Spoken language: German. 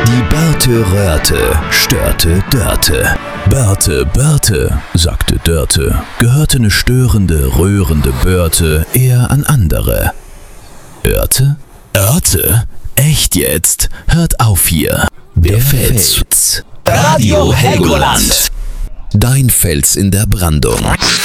Die Börte röhrte, störte Dörte. Börte, sagte Dörte, gehörte ne störende, rührende Börte eher an andere. Örte? Echt jetzt? Hört auf hier. Der Fels. Radio Helgoland. Dein Fels in der Brandung.